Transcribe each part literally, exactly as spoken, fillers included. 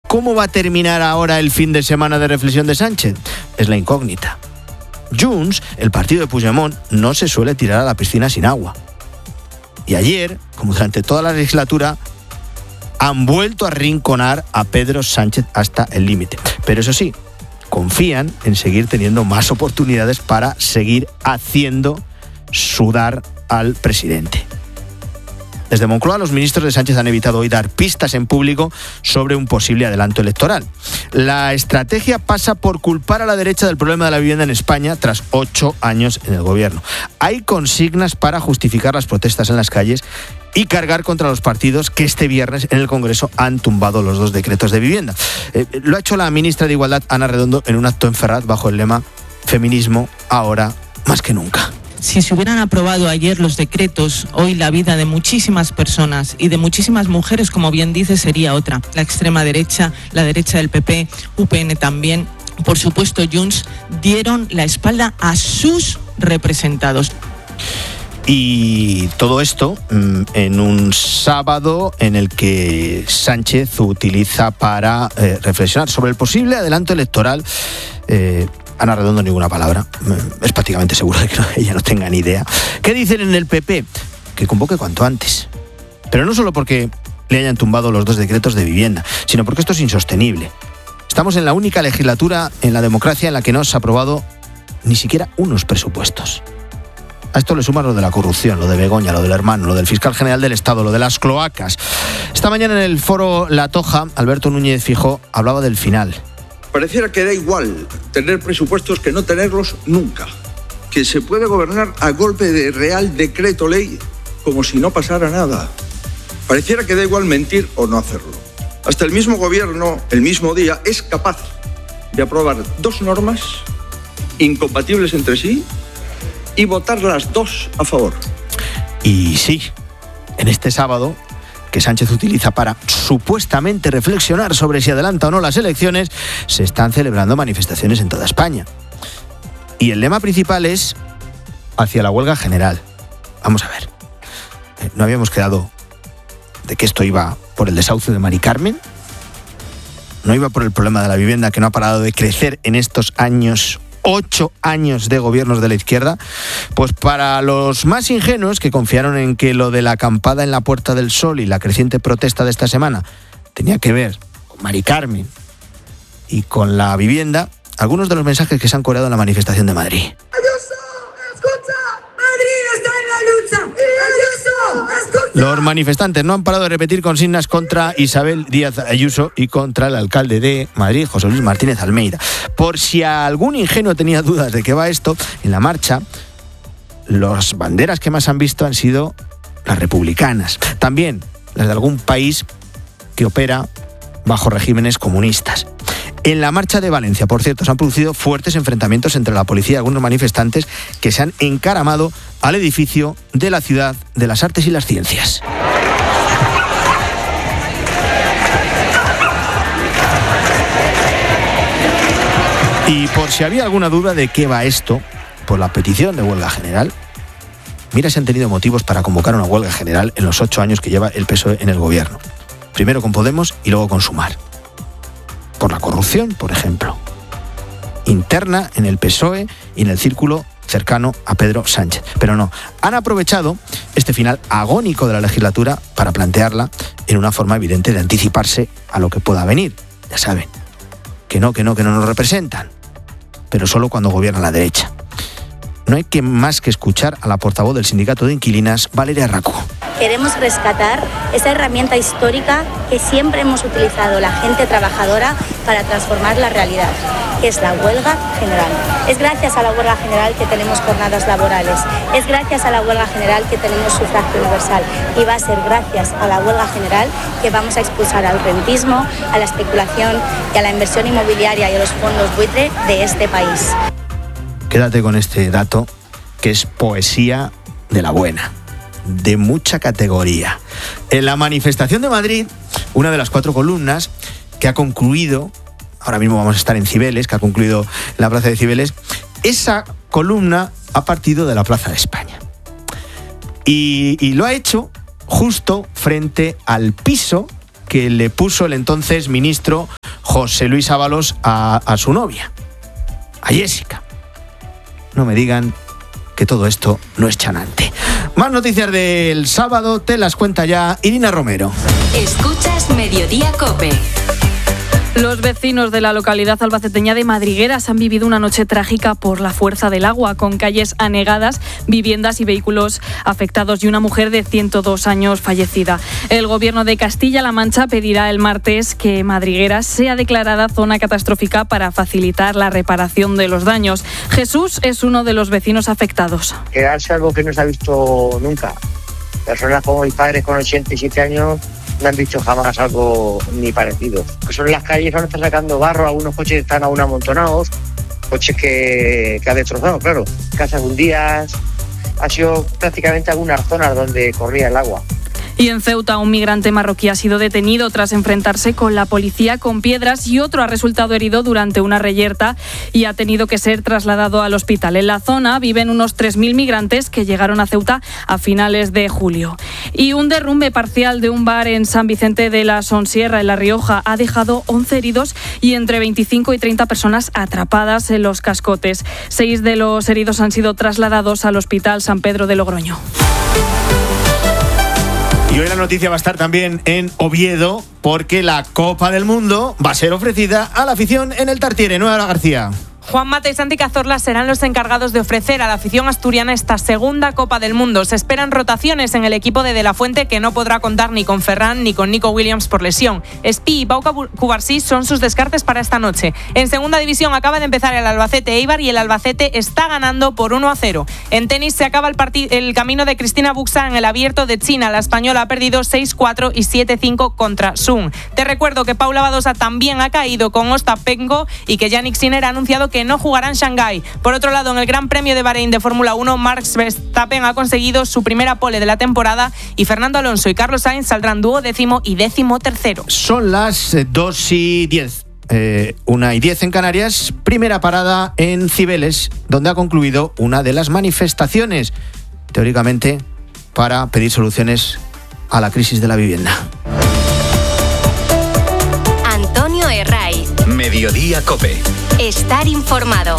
¿Cómo va a terminar ahora el fin de semana de reflexión de Sánchez? Es la incógnita. Junts, el partido de Puigdemont, no se suele tirar a la piscina sin agua. Y ayer, como durante toda la legislatura, han vuelto a arrinconar a Pedro Sánchez hasta el límite. Pero eso sí, confían en seguir teniendo más oportunidades para seguir haciendo sudar al presidente. Desde Moncloa, los ministros de Sánchez han evitado hoy dar pistas en público sobre un posible adelanto electoral. La estrategia pasa por culpar a la derecha del problema de la vivienda en España tras ocho años en el gobierno. Hay consignas para justificar las protestas en las calles y cargar contra los partidos que este viernes en el Congreso han tumbado los dos decretos de vivienda. Eh, lo ha hecho la ministra de Igualdad, Ana Redondo, en un acto en Ferraz bajo el lema «Feminismo ahora más que nunca». Si se hubieran aprobado ayer los decretos, hoy la vida de muchísimas personas y de muchísimas mujeres, como bien dice, sería otra. La extrema derecha, la derecha del P P, U P N también, por supuesto Junts, dieron la espalda a sus representados. Y todo esto en un sábado en el que Sánchez utiliza para eh, reflexionar sobre el posible adelanto electoral. Eh, Ana Redondo ninguna palabra. Es prácticamente seguro de que no, ella no tenga ni idea. ¿Qué dicen en el P P? Que convoque cuanto antes. Pero no solo porque le hayan tumbado los dos decretos de vivienda, sino porque esto es insostenible. Estamos en la única legislatura en la democracia en la que no se ha aprobado ni siquiera unos presupuestos. A esto le suman lo de la corrupción, lo de Begoña, lo del hermano, lo del fiscal general del Estado, lo de las cloacas. Esta mañana en el foro La Toja, Alberto Núñez Fijó hablaba del final. Pareciera que da igual tener presupuestos que no tenerlos nunca. Que se puede gobernar a golpe de Real Decreto Ley como si no pasara nada. Pareciera que da igual mentir o no hacerlo. Hasta el mismo gobierno, el mismo día, es capaz de aprobar dos normas incompatibles entre sí y votar las dos a favor. Y sí, en este sábado, que Sánchez utiliza para supuestamente reflexionar sobre si adelanta o no las elecciones, se están celebrando manifestaciones en toda España. Y el lema principal es hacia la huelga general. Vamos a ver, ¿no habíamos quedado de que esto iba por el desahucio de Mari Carmen? ¿No iba por el problema de la vivienda que no ha parado de crecer en estos años? Ocho años de gobiernos de la izquierda. Pues para los más ingenuos que confiaron en que lo de la acampada en la Puerta del Sol y la creciente protesta de esta semana tenía que ver con Mari Carmen y con la vivienda, algunos de los mensajes que se han coreado en la manifestación de Madrid. Ayuso, escucha, Madrid está en la lucha. Ayuso, escucha. Los manifestantes no han parado de repetir consignas contra Isabel Díaz Ayuso y contra el alcalde de Madrid, José Luis Martínez Almeida. Por si algún ingenuo tenía dudas de qué va esto, en la marcha, las banderas que más han visto han sido las republicanas. También las de algún país que opera bajo regímenes comunistas. En la marcha de Valencia, por cierto, se han producido fuertes enfrentamientos entre la policía y algunos manifestantes que se han encaramado al edificio de la Ciudad de las Artes y las Ciencias. Y por si había alguna duda de qué va esto, por la petición de huelga general, mira si han tenido motivos para convocar una huelga general en los ocho años que lleva el P S O E en el gobierno. Primero con Podemos y luego con Sumar. Por la corrupción, por ejemplo, interna en el P S O E y en el círculo cercano a Pedro Sánchez. Pero no, han aprovechado este final agónico de la legislatura para plantearla en una forma evidente de anticiparse a lo que pueda venir. Ya saben, que no, que no, que no nos representan, pero solo cuando gobierna la derecha. No hay que más que escuchar a la portavoz del sindicato de inquilinas, Valeria Racú. Queremos rescatar esa herramienta histórica que siempre hemos utilizado la gente trabajadora para transformar la realidad, que es la huelga general. Es gracias a la huelga general que tenemos jornadas laborales, es gracias a la huelga general que tenemos sufragio universal y va a ser gracias a la huelga general que vamos a expulsar al rentismo, a la especulación y a la inversión inmobiliaria y a los fondos buitre de este país. Quédate con este dato, que es poesía de la buena, de mucha categoría. En la manifestación de Madrid, una de las cuatro columnas que ha concluido, ahora mismo vamos a estar en Cibeles, que ha concluido en la plaza de Cibeles, esa columna ha partido de la Plaza de España. Y, y lo ha hecho justo frente al piso que le puso el entonces ministro José Luis Ábalos a, a su novia, a Jessica. No me digan que todo esto no es chanante. Más noticias del sábado te las cuenta ya Irina Romero. Escuchas Mediodía COPE. Los vecinos de la localidad albaceteña de Madrigueras han vivido una noche trágica por la fuerza del agua, con calles anegadas, viviendas y vehículos afectados y una mujer de ciento dos años fallecida. El Gobierno de Castilla-La Mancha pedirá el martes que Madrigueras sea declarada zona catastrófica para facilitar la reparación de los daños. Jesús es uno de los vecinos afectados. Quedarse algo que no se ha visto nunca. Personas como mis padres con ochenta y siete años no han visto jamás algo ni parecido. Que son las calles donde están sacando barro, algunos coches están aún amontonados, coches que, que ha destrozado, claro. Casas hundidas, ha sido prácticamente algunas zonas donde corría el agua. Y en Ceuta, un migrante marroquí ha sido detenido tras enfrentarse con la policía con piedras y otro ha resultado herido durante una reyerta y ha tenido que ser trasladado al hospital. En la zona viven unos tres mil migrantes que llegaron a Ceuta a finales de julio. Y un derrumbe parcial de un bar en San Vicente de la Sonsierra, en La Rioja, ha dejado once heridos y entre veinticinco y treinta personas atrapadas en los cascotes. Seis de los heridos han sido trasladados al Hospital San Pedro de Logroño. Y hoy la noticia va a estar también en Oviedo, porque la Copa del Mundo va a ser ofrecida a la afición en el Tartiere. Nueva García. Juan Mata y Santi Cazorla serán los encargados de ofrecer a la afición asturiana esta segunda Copa del Mundo. Se esperan rotaciones en el equipo de De La Fuente, que no podrá contar ni con Ferran ni con Nico Williams por lesión. Espí y Pau Cubarsí son sus descartes para esta noche. En segunda división acaba de empezar el Albacete Eibar y el Albacete está ganando por uno a cero. En tenis se acaba el, part- el camino de Cristina Buxa en el Abierto de China. La española ha perdido seis cuatro y siete cinco contra Sun. Te recuerdo que Paula Badosa también ha caído con Ostapenko y que Yannick Sinner ha anunciado que no jugará en Shanghái. Por otro lado, en el Gran Premio de Bahrein de Fórmula uno, Max Verstappen ha conseguido su primera pole de la temporada y Fernando Alonso y Carlos Sainz saldrán duodécimo y décimo tercero. Son las dos y diez. Eh, una y diez en Canarias. Primera parada en Cibeles, donde ha concluido una de las manifestaciones, teóricamente, para pedir soluciones a la crisis de la vivienda. Antonio Herraiz. Mediodía COPE. Estar informado.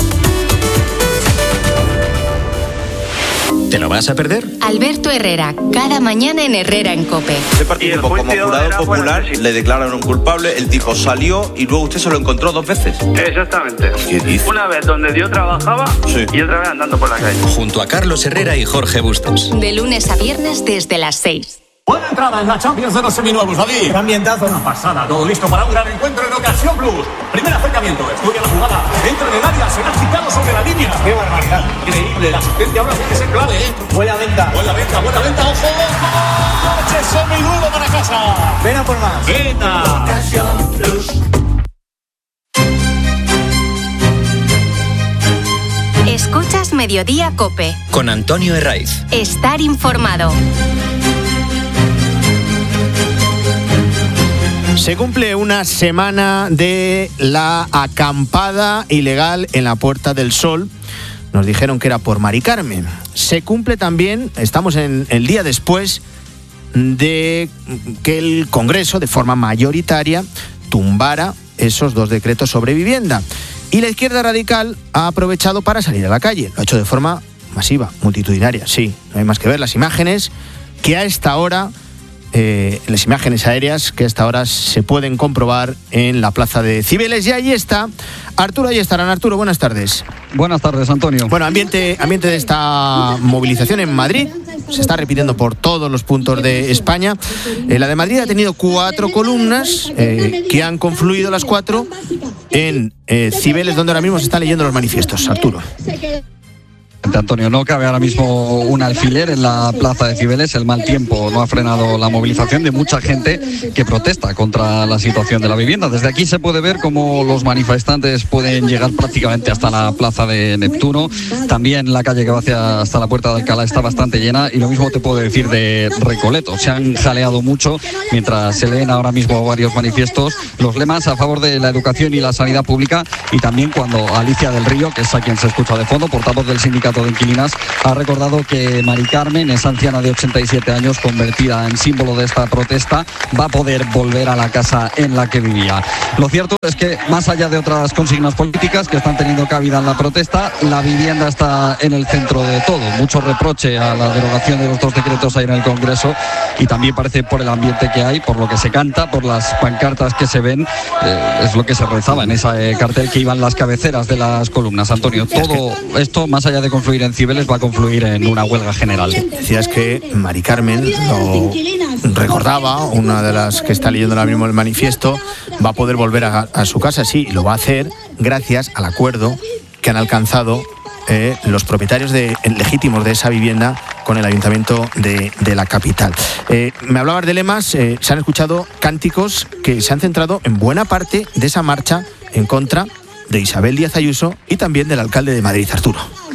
¿Te lo vas a perder? Alberto Herrera, cada mañana en Herrera en COPE. Usted participó como jurado popular, le declararon un culpable, el tipo salió y luego usted se lo encontró dos veces. Exactamente. ¿Qué dice? Una vez donde yo trabajaba, sí, y otra vez andando por la calle. Junto a Carlos Herrera y Jorge Bustos. De lunes a viernes desde las seis. Buena entrada en la Champions de los seminuevos, David. Ambientazo. Una pasada, todo listo para un gran encuentro en Ocasión Plus. Primer acercamiento, estudia la jugada. Dentro del área, será citado sobre la línea. ¡Qué barbaridad! Increíble, la asistencia ahora sí que es clave, ¿eh? Buena venta. Buena venta, buena venta, ojo, ojo. ¡Coche seminuevo para casa! Ven a por más. Venta. Ocasión Plus. Escuchas Mediodía COPE. Con Antonio Herraiz. Estar informado. Se cumple una semana de la acampada ilegal en la Puerta del Sol. Nos dijeron que era por Mari Carmen. Se cumple también, estamos en el día después de que el Congreso, de forma mayoritaria, tumbara esos dos decretos sobre vivienda. Y la izquierda radical ha aprovechado para salir a la calle. Lo ha hecho de forma masiva, multitudinaria, sí. No hay más que ver las imágenes que a esta hora... Eh, las imágenes aéreas que hasta ahora se pueden comprobar en la plaza de Cibeles. Y ahí está Arturo, ahí estarán. Arturo, buenas tardes. Buenas tardes, Antonio. Bueno, ambiente, ambiente de esta movilización en Madrid. Se está repitiendo por todos los puntos de España. Eh, la de Madrid ha tenido cuatro columnas eh, que han confluido las cuatro en eh, Cibeles, donde ahora mismo se están leyendo los manifiestos. Arturo. Antonio, no cabe ahora mismo un alfiler en la plaza de Cibeles. El mal tiempo no ha frenado la movilización de mucha gente que protesta contra la situación de la vivienda. Desde aquí se puede ver cómo los manifestantes pueden llegar prácticamente hasta la plaza de Neptuno. También la calle que va hacia hasta la Puerta de Alcalá está bastante llena, y lo mismo te puedo decir de Recoleto. Se han jaleado mucho mientras se leen ahora mismo varios manifiestos, los lemas a favor de la educación y la sanidad pública, y también cuando Alicia del Río, que es a quien se escucha de fondo, portavoz del sindicato sindicato de inquilinas, ha recordado que Mari Carmen, esa anciana de ochenta y siete años, convertida en símbolo de esta protesta, va a poder volver a la casa en la que vivía. Lo cierto es que, más allá de otras consignas políticas que están teniendo cabida en la protesta, la vivienda está en el centro de todo. Mucho reproche a la derogación de los dos decretos ahí en el Congreso, y también parece por el ambiente que hay, por lo que se canta, por las pancartas que se ven, eh, es lo que se rezaba en ese eh, cartel que iban las cabeceras de las columnas. Antonio, todo esto, más allá de confluir en Cibeles, va a confluir en una huelga general. Decías que Mari Carmen lo recordaba, una de las que está leyendo ahora mismo el manifiesto, va a poder volver a, a su casa, sí, y lo va a hacer gracias al acuerdo que han alcanzado eh, los propietarios de, legítimos de esa vivienda con el ayuntamiento de, de la capital. Eh, me hablabas de lemas, eh, se han escuchado cánticos que se han centrado en buena parte de esa marcha en contra de Isabel Díaz Ayuso y también del alcalde de Madrid, Arturo.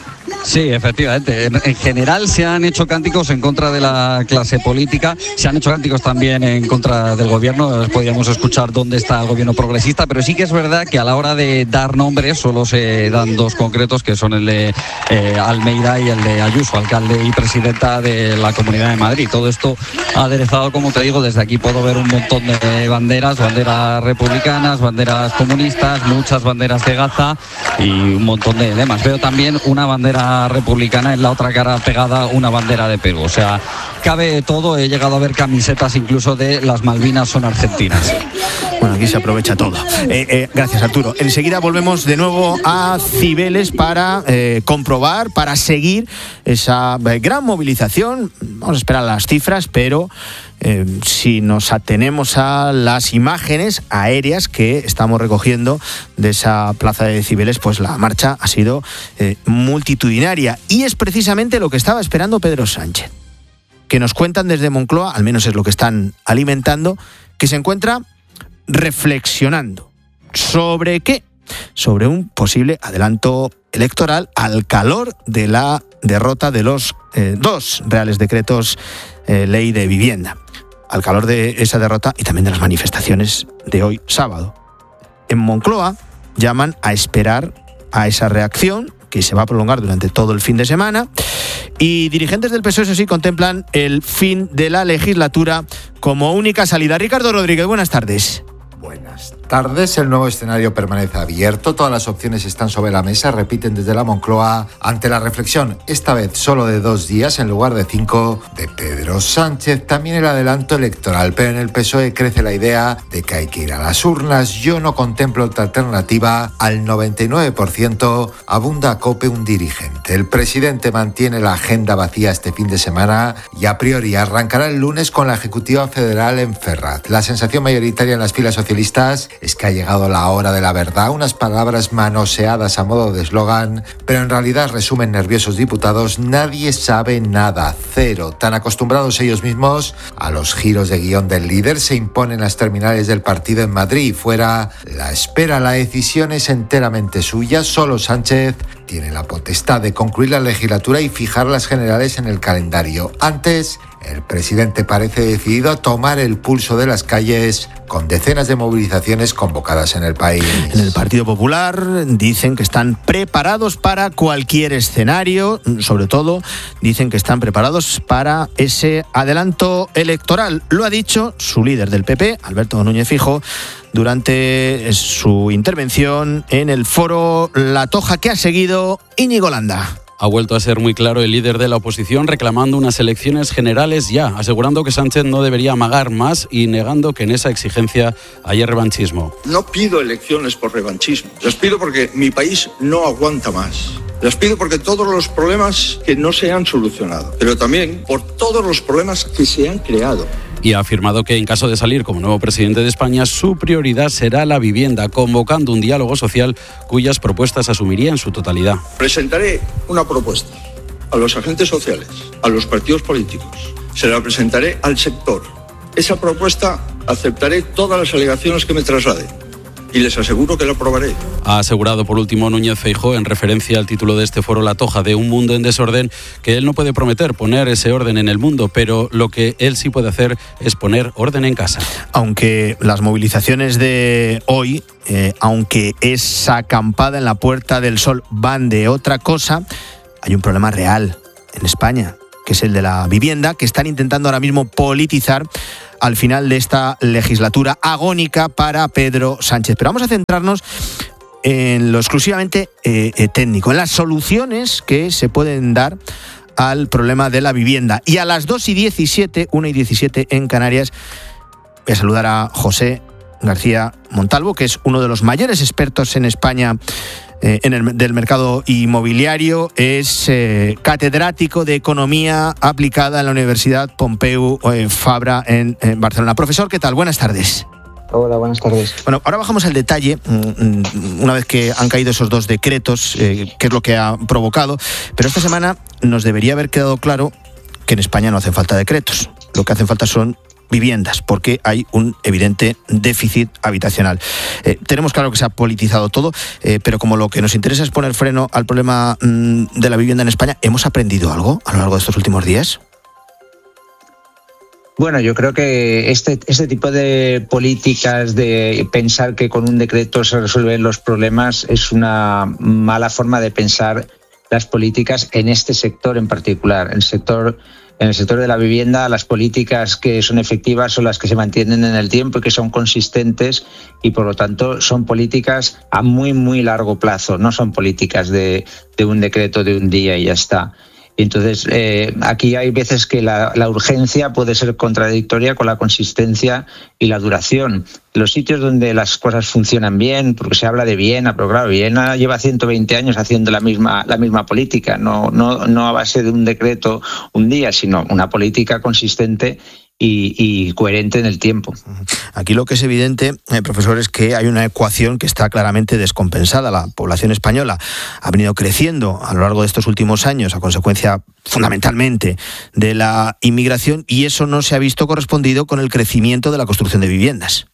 Sí, efectivamente. En, en general se han hecho cánticos en contra de la clase política, se han hecho cánticos también en contra del gobierno. Podríamos escuchar dónde está el gobierno progresista, pero sí que es verdad que a la hora de dar nombres solo se dan dos concretos, que son el de eh, Almeida y el de Ayuso, alcalde y presidenta de la Comunidad de Madrid. Todo esto aderezado, como te digo, desde aquí puedo ver un montón de banderas, banderas republicanas, banderas comunistas, muchas banderas de Gaza y un montón de lemas. Veo también una bandera republicana, en la otra cara pegada una bandera de Perú. O sea, cabe todo. He llegado a ver camisetas incluso de las Malvinas son argentinas. Bueno, aquí se aprovecha todo. Eh, eh, gracias, Arturo. Enseguida volvemos de nuevo a Cibeles para eh, comprobar, para seguir esa eh, gran movilización. Vamos a esperar las cifras, pero eh, si nos atenemos a las imágenes aéreas que estamos recogiendo de esa plaza de Cibeles, pues la marcha ha sido eh, multitudinaria. Y es precisamente lo que estaba esperando Pedro Sánchez, que nos cuentan desde Moncloa, al menos es lo que están alimentando, que se encuentra reflexionando. ¿Sobre qué? Sobre un posible adelanto electoral al calor de la derrota de los eh, dos reales decretos eh, ley de vivienda. Al calor de esa derrota y también de las manifestaciones de hoy sábado. En Moncloa llaman a esperar a esa reacción que se va a prolongar durante todo el fin de semana, y dirigentes del P S O E, eso sí, contemplan el fin de la legislatura como única salida. Ricardo Rodríguez, buenas tardes. Buenas tardes. El nuevo escenario permanece abierto. Todas las opciones están sobre la mesa, repiten desde la Moncloa, ante la reflexión, esta vez solo de dos días en lugar de cinco, de Pedro Sánchez. También el adelanto electoral, pero en el P S O E crece la idea de que hay que ir a las urnas. Yo no contemplo otra alternativa. Al noventa y nueve por ciento abunda a COPE un dirigente. El presidente mantiene la agenda vacía este fin de semana y a priori arrancará el lunes con la Ejecutiva Federal en Ferraz. La sensación mayoritaria en las filas socialistas es que ha llegado la hora de la verdad, unas palabras manoseadas a modo de eslogan, pero en realidad resumen nerviosos diputados. Nadie sabe nada, cero. Tan acostumbrados ellos mismos a los giros de guión del líder, se imponen las terminales del partido en Madrid y fuera. La espera, la decisión es enteramente suya. Solo Sánchez tiene la potestad de concluir la legislatura y fijar las generales en el calendario. Antes, el presidente parece decidido a tomar el pulso de las calles con decenas de movilizaciones convocadas en el país. En el Partido Popular dicen que están preparados para cualquier escenario, sobre todo dicen que están preparados para ese adelanto electoral. Lo ha dicho su líder del P P, Alberto Núñez Feijóo, durante su intervención en el foro La Toja, que ha seguido Íñigo Landa. Ha vuelto a ser muy claro el líder de la oposición, reclamando unas elecciones generales ya, asegurando que Sánchez no debería amagar más y negando que en esa exigencia haya revanchismo. No pido elecciones por revanchismo, las pido porque mi país no aguanta más. Las pido porque todos los problemas que no se han solucionado, pero también por todos los problemas que se han creado. Y ha afirmado que en caso de salir como nuevo presidente de España, su prioridad será la vivienda, convocando un diálogo social cuyas propuestas asumiría en su totalidad. Presentaré una propuesta a los agentes sociales, a los partidos políticos, se la presentaré al sector. Esa propuesta aceptaré todas las alegaciones que me trasladen y les aseguro que la aprobaré. Ha asegurado por último Núñez Feijóo, en referencia al título de este foro La Toja, de un mundo en desorden, que él no puede prometer poner ese orden en el mundo, pero lo que él sí puede hacer es poner orden en casa. Aunque las movilizaciones de hoy, eh, aunque esa acampada en la Puerta del Sol van de otra cosa, hay un problema real en España, que es el de la vivienda, que están intentando ahora mismo politizar al final de esta legislatura agónica para Pedro Sánchez. Pero vamos a centrarnos en lo exclusivamente eh, eh, técnico, en las soluciones que se pueden dar al problema de la vivienda. Y a las dos y diecisiete, una y diecisiete en Canarias, voy a saludar a José García Montalvo, que es uno de los mayores expertos en España eh, en el del mercado inmobiliario. Es eh, catedrático de Economía Aplicada en la Universidad Pompeu eh, Fabra en, en Barcelona. Profesor, ¿qué tal? Buenas tardes. Hola, buenas tardes. Bueno, ahora bajamos al detalle, una vez que han caído esos dos decretos, eh, qué es lo que ha provocado, pero esta semana nos debería haber quedado claro que en España no hacen falta decretos, lo que hacen falta son viviendas, porque hay un evidente déficit habitacional. Eh, tenemos claro que se ha politizado todo, eh, pero como lo que nos interesa es poner freno al problema mmm, de la vivienda en España, ¿hemos aprendido algo a lo largo de estos últimos días? Bueno, yo creo que este, este tipo de políticas de pensar que con un decreto se resuelven los problemas es una mala forma de pensar las políticas en este sector en particular. En el sector, en el sector de la vivienda, las políticas que son efectivas son las que se mantienen en el tiempo y que son consistentes y, por lo tanto, son políticas a muy, muy largo plazo. No son políticas de, de un decreto de un día y ya está. Entonces, eh, aquí hay veces que la, la urgencia puede ser contradictoria con la consistencia y la duración. Los sitios donde las cosas funcionan bien, porque se habla de Viena, pero claro, Viena lleva ciento veinte años haciendo la misma, la misma política, no, no, no a base de un decreto un día, sino una política consistente Y, y coherente en el tiempo. Aquí lo que es evidente, eh, profesor, es que hay una ecuación que está claramente descompensada. La población española ha venido creciendo a lo largo de estos últimos años a consecuencia fundamentalmente de la inmigración y eso no se ha visto correspondido con el crecimiento de la construcción de viviendas.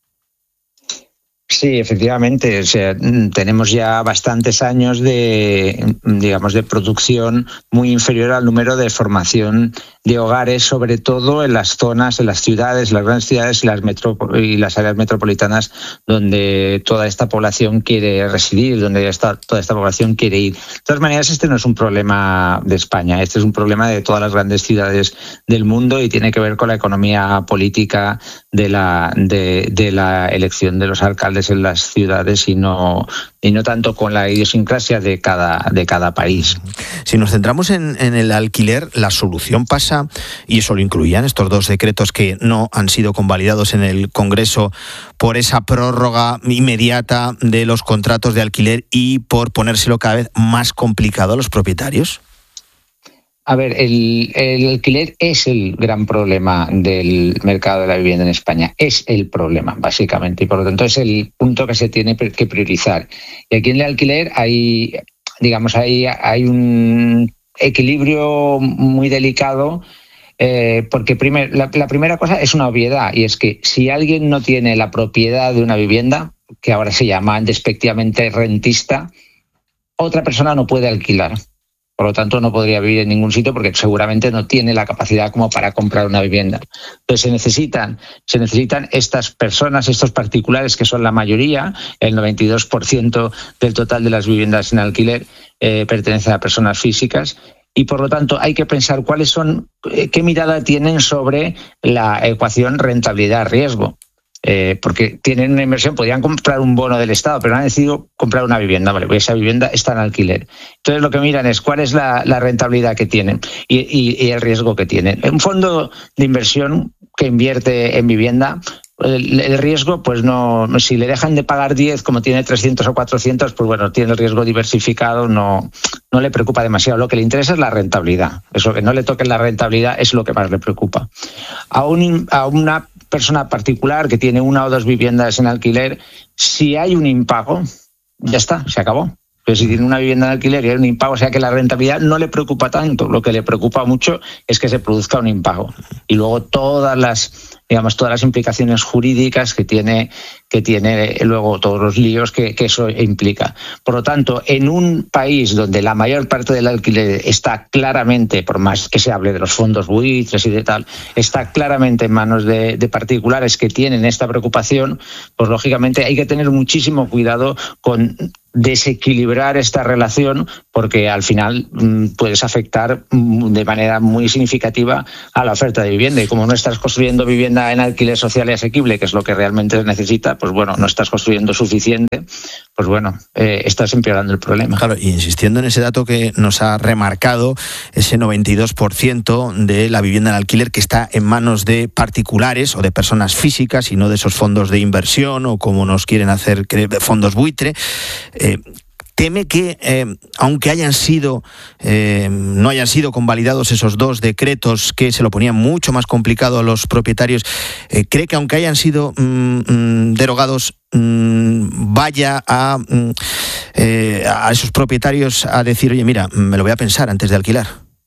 Sí, efectivamente. O sea, tenemos ya bastantes años de, digamos, de producción muy inferior al número de formación de hogares, sobre todo en las zonas, en las ciudades, las grandes ciudades y las, metro, y las áreas metropolitanas donde toda esta población quiere residir, donde esta, toda esta población quiere ir. De todas maneras, este no es un problema de España, este es un problema de todas las grandes ciudades del mundo y tiene que ver con la economía política de la, de, de la elección de los alcaldes en las ciudades y no, y no tanto con la idiosincrasia de cada, de cada país. Si nos centramos en, en el alquiler, la solución pasa, y eso lo incluían estos dos decretos que no han sido convalidados en el Congreso por esa prórroga inmediata de los contratos de alquiler y por ponérselo cada vez más complicado a los propietarios. A ver, el, el alquiler es el gran problema del mercado de la vivienda en España. Es el problema, básicamente, y por lo tanto es el punto que se tiene que priorizar. Y aquí en el alquiler hay, digamos, hay, hay un equilibrio muy delicado eh, porque primer, la, la primera cosa es una obviedad y es que si alguien no tiene la propiedad de una vivienda, que ahora se llama despectivamente rentista, otra persona no puede alquilar. Por lo tanto, no podría vivir en ningún sitio porque seguramente no tiene la capacidad como para comprar una vivienda. Entonces se necesitan, se necesitan estas personas, estos particulares que son la mayoría, el noventa y dos por ciento del total de las viviendas en alquiler eh, pertenecen a personas físicas. Y por lo tanto hay que pensar cuáles son, qué mirada tienen sobre la ecuación rentabilidad-riesgo. Eh, porque tienen una inversión, podrían comprar un bono del Estado, pero han decidido comprar una vivienda, vale, pues esa vivienda está en alquiler. Entonces lo que miran es cuál es la, la rentabilidad que tienen y, y, y el riesgo que tienen. Un fondo de inversión que invierte en vivienda, el, el riesgo, pues no, si le dejan de pagar diez, como tiene trescientos o cuatrocientos, pues bueno, tiene el riesgo diversificado, no, no le preocupa demasiado. Lo que le interesa es la rentabilidad. Eso, que no le toquen la rentabilidad es lo que más le preocupa. A, un, a una persona particular que tiene una o dos viviendas en alquiler, si hay un impago, ya está, se acabó. Pero si tiene una vivienda en alquiler y hay un impago, o sea que la rentabilidad no le preocupa tanto. Lo que le preocupa mucho es que se produzca un impago. Y luego todas las, digamos, todas las implicaciones jurídicas que tiene, que tiene luego todos los líos que, que eso implica. Por lo tanto, en un país donde la mayor parte del alquiler está claramente, por más que se hable de los fondos buitres y de tal, está claramente en manos de, de particulares que tienen esta preocupación, pues lógicamente hay que tener muchísimo cuidado con desequilibrar esta relación, porque al final mmm, puedes afectar mmm, de manera muy significativa a la oferta de vivienda, y como no estás construyendo vivienda en alquiler social y asequible, que es lo que realmente se necesita, pues bueno, no estás construyendo suficiente, pues bueno, eh, estás empeorando el problema. Claro, y insistiendo en ese dato que nos ha remarcado, ese noventa y dos por ciento de la vivienda en alquiler que está en manos de particulares o de personas físicas y no de esos fondos de inversión o como nos quieren hacer fondos buitre. Eh, teme que, eh, aunque hayan sido, eh, no hayan sido convalidados esos dos decretos que se lo ponían mucho más complicado a los propietarios, eh, cree que aunque hayan sido mm, derogados, mm, vaya a, mm, eh, a esos propietarios a decir, oye, mira, me lo voy a pensar antes de alquilar.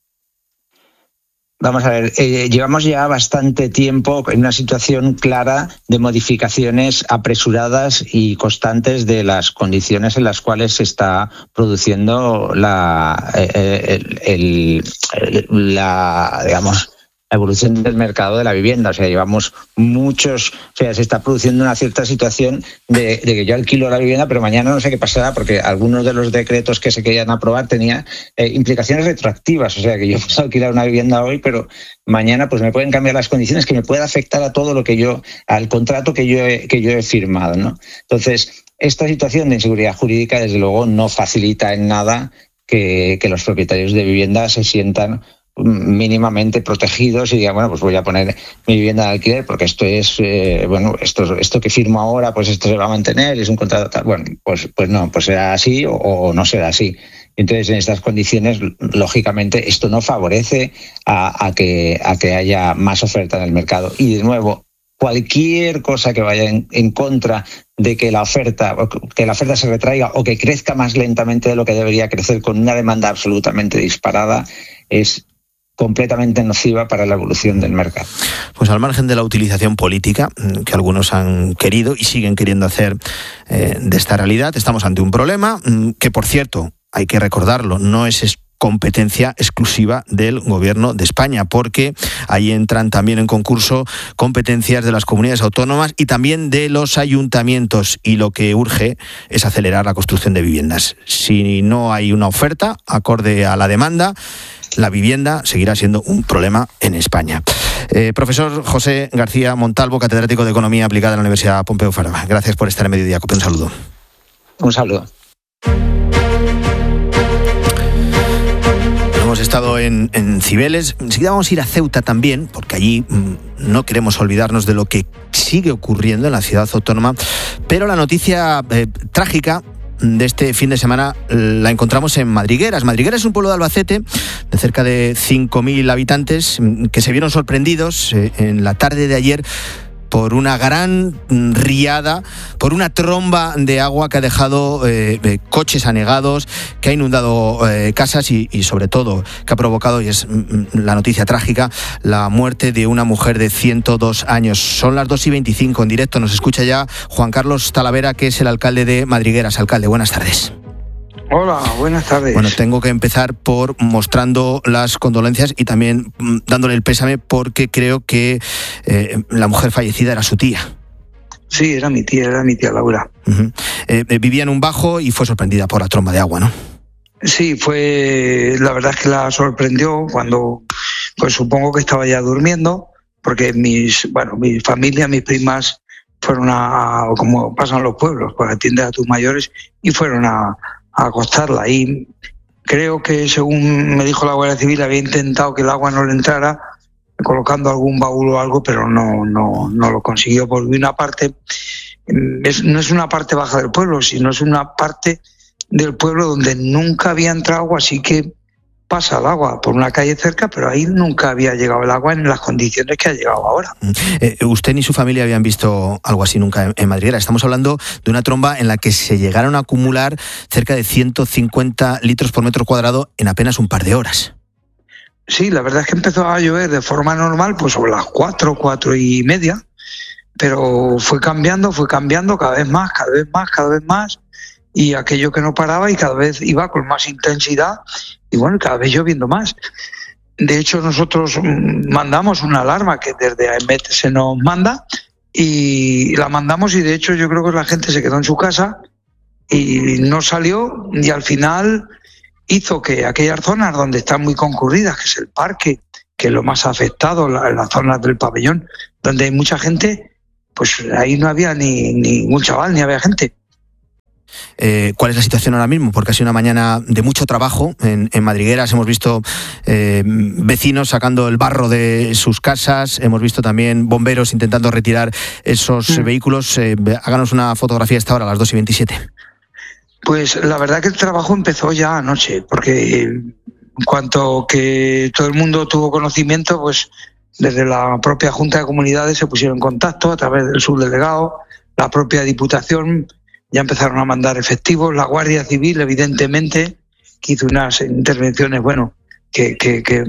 Vamos a ver, eh, llevamos ya bastante tiempo en una situación clara de modificaciones apresuradas y constantes de las condiciones en las cuales se está produciendo la, eh, el, el, la digamos, la evolución del mercado de la vivienda. O sea, llevamos muchos, o sea, se está produciendo una cierta situación de, de que yo alquilo la vivienda, pero mañana no sé qué pasará, porque algunos de los decretos que se querían aprobar tenían eh, implicaciones retroactivas. O sea, que yo puedo alquilar una vivienda hoy, pero mañana pues me pueden cambiar las condiciones que me puede afectar a todo lo que yo, al contrato que yo he, que yo he firmado, ¿no? Entonces, esta situación de inseguridad jurídica, desde luego, no facilita en nada que, que los propietarios de vivienda se sientan mínimamente protegidos y digan, bueno, pues voy a poner mi vivienda de alquiler porque esto es, eh, bueno, esto esto que firmo ahora, pues esto se va a mantener, es un contrato tal. Bueno, pues, pues no, pues será así o, o no será así. Entonces, en estas condiciones, lógicamente, esto no favorece a, a, que, a que haya más oferta en el mercado. Y, de nuevo, cualquier cosa que vaya en, en contra de que la oferta que la oferta se retraiga o que crezca más lentamente de lo que debería crecer con una demanda absolutamente disparada es completamente nociva para la evolución del mercado. Pues al margen de la utilización política que algunos han querido y siguen queriendo hacer eh, de esta realidad, estamos ante un problema que, por cierto, hay que recordarlo, no es competencia exclusiva del Gobierno de España, porque ahí entran también en concurso competencias de las comunidades autónomas y también de los ayuntamientos, y lo que urge es acelerar la construcción de viviendas. Si no hay una oferta acorde a la demanda, la vivienda seguirá siendo un problema en España. Eh, profesor José García Montalvo, catedrático de Economía Aplicada en la Universidad Pompeu Fabra. Gracias por estar en Mediodía Cope. Un saludo. Un saludo. Hemos estado en, en Cibeles. Enseguida vamos a ir a Ceuta también, porque allí mmm, no queremos olvidarnos de lo que sigue ocurriendo en la ciudad autónoma. Pero la noticia eh, trágica de este fin de semana la encontramos en Madrigueras. Madrigueras es un pueblo de Albacete de cerca de cinco mil habitantes que se vieron sorprendidos eh, en la tarde de ayer por una gran riada, por una tromba de agua que ha dejado eh, eh, coches anegados, que ha inundado eh, casas y, y sobre todo que ha provocado, y es mm, la noticia trágica, la muerte de una mujer de ciento dos años. Son las dos y veinticinco en directo. Nos escucha ya Juan Carlos Talavera, que es el alcalde de Madrigueras. Alcalde, buenas tardes. Hola, buenas tardes. Bueno, tengo que empezar por mostrando las condolencias y también mm, dándole el pésame, porque creo que eh, la mujer fallecida era su tía. Sí, era mi tía, era mi tía Laura. Uh-huh. Eh, eh, vivía en un bajo y fue sorprendida por la tromba de agua, ¿no? Sí, fue, la verdad es que la sorprendió cuando, pues supongo que estaba ya durmiendo, porque mis, bueno, mi familia, mis primas fueron a, como pasan los pueblos, pues atiende a tus mayores, y fueron a a acostarla. Y creo que, según me dijo la Guardia Civil, había intentado que el agua no le entrara colocando algún baúl o algo, pero no, no, no lo consiguió. Por una parte, es, no es una parte baja del pueblo, sino es una parte del pueblo donde nunca había entrado agua, así que pasa el agua por una calle cerca, pero ahí nunca había llegado el agua en las condiciones que ha llegado ahora. Eh, usted ni su familia habían visto algo así nunca en, en Madriguera. Estamos hablando de una tromba en la que se llegaron a acumular cerca de ciento cincuenta litros por metro cuadrado en apenas un par de horas. Sí, la verdad es que empezó a llover de forma normal, pues sobre las cuatro, cuatro y media, pero fue cambiando, fue cambiando cada vez más, cada vez más, cada vez más, y aquello que no paraba y cada vez iba con más intensidad y bueno, cada vez lloviendo más. De hecho, nosotros mandamos una alarma que desde AEMET se nos manda y la mandamos, y de hecho yo creo que la gente se quedó en su casa y no salió, y al final hizo que aquellas zonas donde están muy concurridas, que es el parque, que es lo más afectado, la, las zonas del pabellón, donde hay mucha gente, pues ahí no había ni ningún chaval, ni había gente. Eh, ¿Cuál es la situación ahora mismo? Porque ha sido una mañana de mucho trabajo en, en Madrigueras. Hemos visto eh, vecinos sacando el barro de sus casas, hemos visto también bomberos intentando retirar esos mm. vehículos. Eh, háganos una fotografía a esta hora, a las dos y veintisiete. Pues la verdad que el trabajo empezó ya anoche, porque en cuanto que todo el mundo tuvo conocimiento, pues desde la propia Junta de Comunidades se pusieron en contacto a través del subdelegado, la propia Diputación. Ya empezaron a mandar efectivos, la Guardia Civil, evidentemente, que hizo unas intervenciones, bueno, que, que, que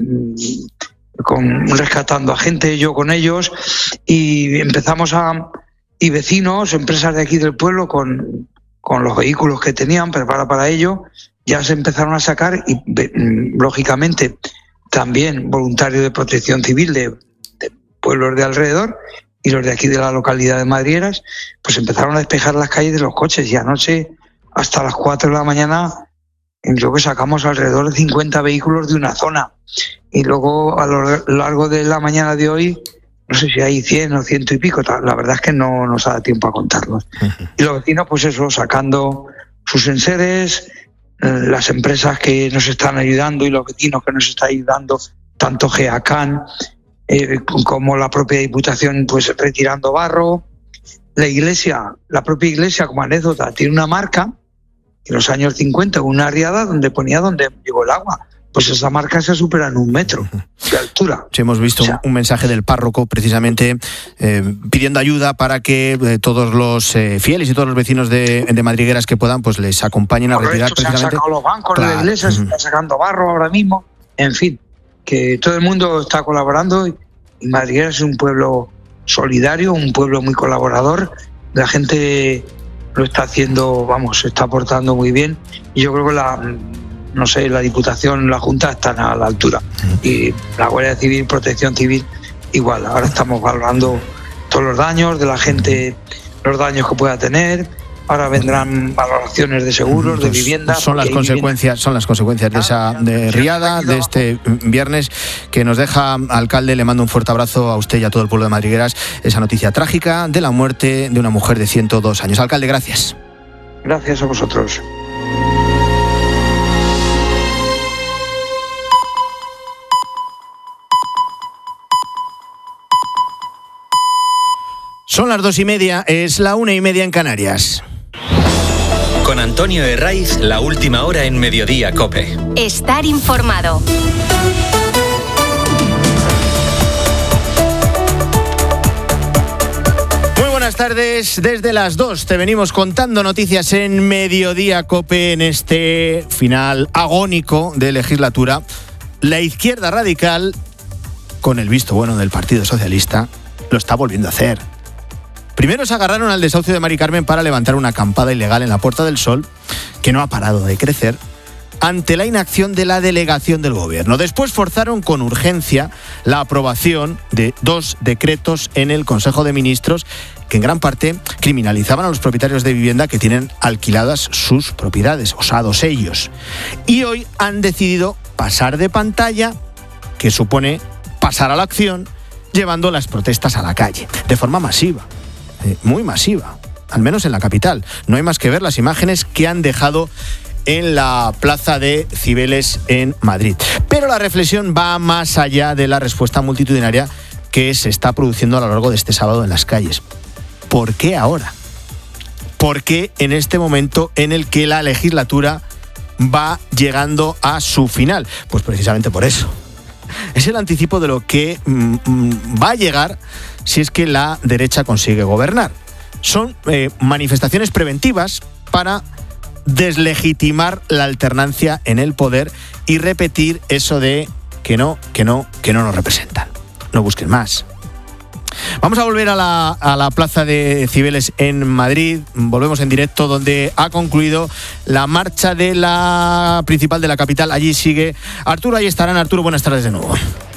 con rescatando a gente, yo con ellos, y empezamos a, y vecinos, empresas de aquí del pueblo, con, con los vehículos que tenían preparados para ello, ya se empezaron a sacar, y lógicamente también voluntarios de protección civil de, de pueblos de alrededor, y los de aquí de la localidad de Madrigueras, pues empezaron a despejar las calles de los coches, y anoche hasta las cuatro de la mañana yo que sacamos alrededor de cincuenta vehículos de una zona, y luego a lo largo de la mañana de hoy no sé si hay cien o ciento y pico, la verdad es que no nos da tiempo a contarlos. Uh-huh. Y los vecinos pues eso, sacando sus enseres, las empresas que nos están ayudando y los vecinos que nos están ayudando, tanto GEACAN Eh, como la propia Diputación, pues retirando barro. La iglesia, la propia iglesia, como anécdota, tiene una marca en los años cincuenta, una riada donde ponía donde llegó el agua. Pues esa marca se supera en un metro de altura. Sí, hemos visto o sea, un mensaje del párroco precisamente eh, pidiendo ayuda para que eh, todos los eh, fieles y todos los vecinos de, de Madrigueras que puedan, pues les acompañen a retirar esto, precisamente. Se han sacado los bancos claro. de la iglesia, se está sacando barro ahora mismo, en fin, que todo el mundo está colaborando, y Madrigueras es un pueblo solidario, un pueblo muy colaborador. La gente lo está haciendo, vamos, se está aportando muy bien, y yo creo que la, no sé, la Diputación, la Junta están a la altura, y la Guardia Civil, Protección Civil igual. Ahora estamos valorando todos los daños de la gente, los daños que pueda tener. Ahora vendrán valoraciones de seguros, de viviendas. Son las consecuencias, son las consecuencias de esa de riada de este viernes que nos deja. Alcalde, le mando un fuerte abrazo a usted y a todo el pueblo de Madrigueras. Esa noticia trágica de la muerte de una mujer de ciento dos años. Alcalde, gracias. Gracias a vosotros. Son las dos y media, es la una y media en Canarias. Con Antonio Herraiz, la última hora en Mediodía COPE. Estar informado. Muy buenas tardes, desde las dos te venimos contando noticias en Mediodía COPE en este final agónico de legislatura. La izquierda radical, con el visto bueno del Partido Socialista, lo está volviendo a hacer. Primero se agarraron al desahucio de Mari Carmen para levantar una acampada ilegal en la Puerta del Sol, que no ha parado de crecer, ante la inacción de la delegación del gobierno. Después forzaron con urgencia la aprobación de dos decretos en el Consejo de Ministros que en gran parte criminalizaban a los propietarios de vivienda que tienen alquiladas sus propiedades, osados ellos. Y hoy han decidido pasar de pantalla, que supone pasar a la acción, llevando las protestas a la calle, de forma masiva. Muy masiva, al menos en la capital. No hay más que ver las imágenes que han dejado en la plaza de Cibeles en Madrid. Pero la reflexión va más allá de la respuesta multitudinaria que se está produciendo a lo largo de este sábado en las calles. ¿Por qué ahora? ¿Por qué en este momento en el que la legislatura va llegando a su final? Pues precisamente por eso. Es el anticipo de lo que mm, va a llegar si es que la derecha consigue gobernar. Son eh, manifestaciones preventivas para deslegitimar la alternancia en el poder y repetir eso de que no, que no, que no nos representan. No busquen más. Vamos a volver a la, a la plaza de Cibeles en Madrid. Volvemos en directo donde ha concluido la marcha de la principal de la capital. Allí sigue Arturo, ahí estarán. Arturo, buenas tardes de nuevo.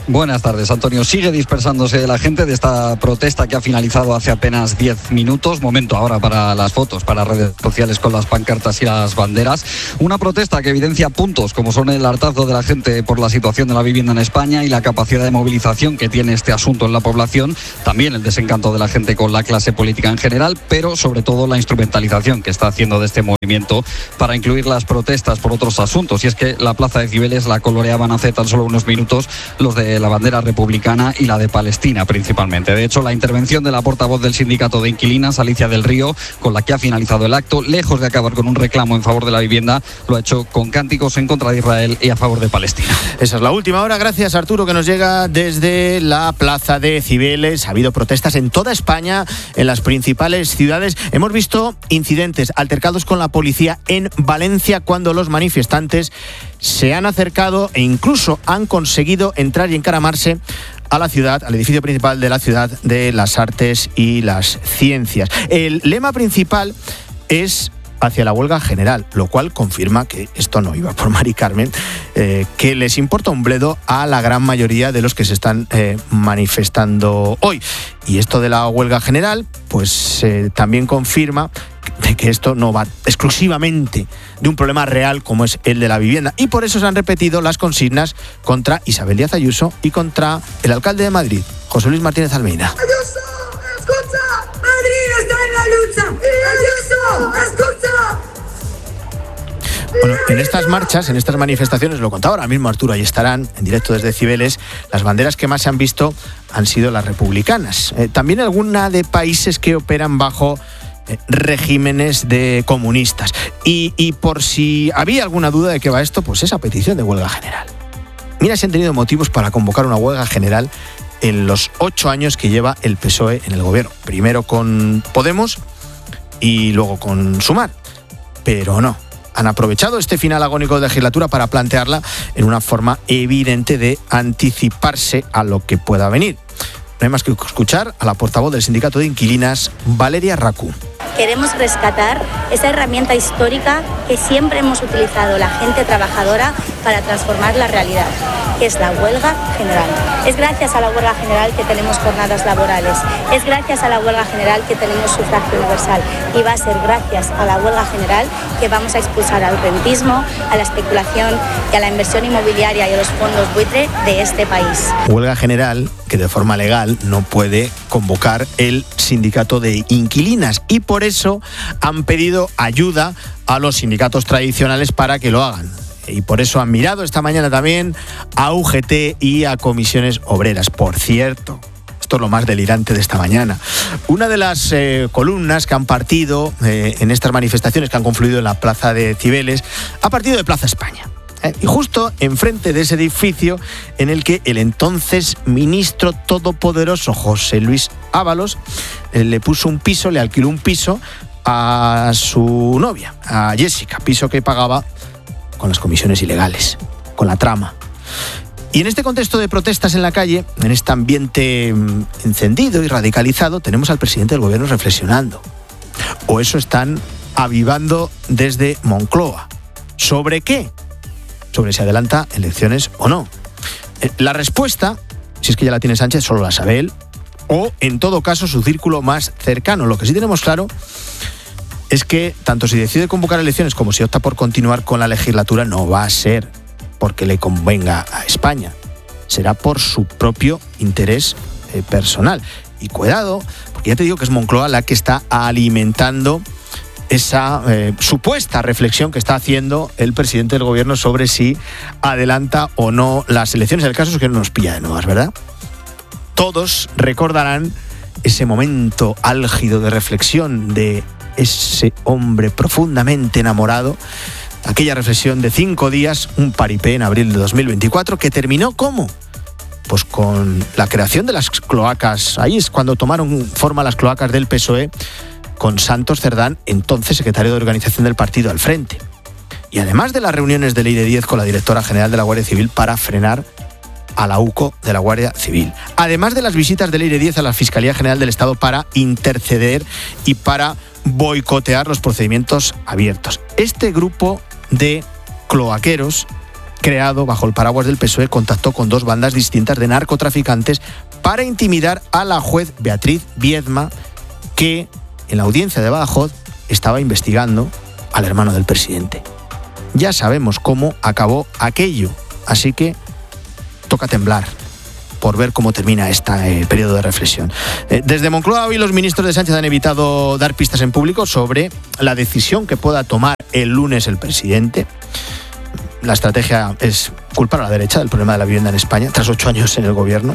Buenas tardes, Antonio. Sigue dispersándose la gente de esta protesta que ha finalizado hace apenas diez minutos. Momento ahora para las fotos, para redes sociales con las pancartas y las banderas. Una protesta que evidencia puntos como son el hartazgo de la gente por la situación de la vivienda en España y la capacidad de movilización que tiene este asunto en la población. También el desencanto de la gente con la clase política en general, pero sobre todo la instrumentalización que está haciendo de este movimiento para incluir las protestas por otros asuntos. Y es que la plaza de Cibeles la coloreaban hace tan solo unos minutos los de la bandera republicana y la de Palestina principalmente. De hecho, la intervención de la portavoz del sindicato de inquilinas, Alicia del Río, con la que ha finalizado el acto, lejos de acabar con un reclamo en favor de la vivienda, lo ha hecho con cánticos en contra de Israel y a favor de Palestina. Esa es la última hora. Gracias, Arturo, que nos llega desde la plaza de Cibeles. Ha habido protestas en toda España, en las principales ciudades. Hemos visto incidentes, altercados con la policía en Valencia, cuando los manifestantes se han acercado e incluso han conseguido entrar y encaramarse a la ciudad, al edificio principal de la Ciudad de las Artes y las Ciencias. El lema principal es hacia la huelga general, lo cual confirma que esto no iba por Mari Carmen, eh, que les importa un bledo a la gran mayoría de los que se están eh, manifestando hoy. Y esto de la huelga general, pues eh, también confirma de que esto no va exclusivamente de un problema real como es el de la vivienda. Y por eso se han repetido las consignas contra Isabel Díaz Ayuso y contra el alcalde de Madrid, José Luis Martínez Almeida. Ayuso, escucha, Madrid está en la lucha. Ayuso, escucha. Bueno, en estas marchas, en estas manifestaciones, lo contaba ahora mismo Arturo, ahí estarán en directo desde Cibeles, las banderas que más se han visto han sido las republicanas. Eh, también alguna de países que operan bajo eh, regímenes de comunistas. Y, y por si había alguna duda de qué va esto, pues esa petición de huelga general. Mira si han tenido motivos para convocar una huelga general en los ocho años que lleva el P S O E en el gobierno. Primero con Podemos y luego con Sumar. Pero no. Han aprovechado este final agónico de legislatura para plantearla en una forma evidente de anticiparse a lo que pueda venir. No hay más que escuchar a la portavoz del sindicato de inquilinas, Valeria Racú. Queremos rescatar esa herramienta histórica que siempre hemos utilizado la gente trabajadora para transformar la realidad, que es la huelga general. Es gracias a la huelga general que tenemos jornadas laborales, es gracias a la huelga general que tenemos sufragio universal y va a ser gracias a la huelga general que vamos a expulsar al rentismo, a la especulación y a la inversión inmobiliaria y a los fondos buitre de este país. Huelga general que de forma legal no puede convocar el sindicato de inquilinas y por eso han pedido ayuda a los sindicatos tradicionales para que lo hagan. Y por eso han mirado esta mañana también a U G T y a comisiones obreras. Por cierto, esto es lo más delirante de esta mañana. Una de las eh, columnas que han partido eh, en estas manifestaciones que han confluido en la plaza de Cibeles ha partido de Plaza España. Eh, y justo enfrente de ese edificio en el que el entonces ministro todopoderoso José Luis Ábalos eh, le puso un piso, le alquiló un piso a su novia, a Jessica, piso que pagaba con las comisiones ilegales, con la trama. Y en este contexto de protestas en la calle, en este ambiente encendido y radicalizado, tenemos al presidente del gobierno reflexionando. O eso están avivando desde Moncloa. ¿Sobre qué? Sobre si adelanta elecciones o no. La respuesta, si es que ya la tiene Sánchez, solo la sabe él, o en todo caso su círculo más cercano. Lo que sí tenemos claro es que tanto si decide convocar elecciones como si opta por continuar con la legislatura no va a ser porque le convenga a España. Será por su propio interés eh, personal. Y cuidado, porque ya te digo que es Moncloa la que está alimentando esa eh, supuesta reflexión que está haciendo el presidente del gobierno sobre si adelanta o no las elecciones. El caso es que no nos pilla de nuevas, ¿verdad? Todos recordarán ese momento álgido de reflexión de ese hombre profundamente enamorado, aquella reflexión de cinco días, un paripé en abril de dos mil veinticuatro, que terminó ¿cómo? Pues con la creación de las cloacas. Ahí es cuando tomaron forma las cloacas del P S O E, con Santos Cerdán, entonces secretario de organización del partido, al frente. Y además de las reuniones del Leire diez con la directora general de la Guardia Civil para frenar a la U C O de la Guardia Civil. Además de las visitas del Leire diez a la Fiscalía General del Estado para interceder y para boicotear los procedimientos abiertos. Este grupo de cloaqueros creado bajo el paraguas del P S O E, contactó con dos bandas distintas de narcotraficantes para intimidar a la juez Beatriz Viedma, que en la audiencia de Badajoz estaba investigando al hermano del presidente. Ya sabemos cómo acabó aquello, así que toca temblar por ver cómo termina este eh, periodo de reflexión. Eh, desde Moncloa hoy los ministros de Sánchez han evitado dar pistas en público sobre la decisión que pueda tomar el lunes el presidente. La estrategia es culpar a la derecha del problema de la vivienda en España, tras ocho años en el gobierno.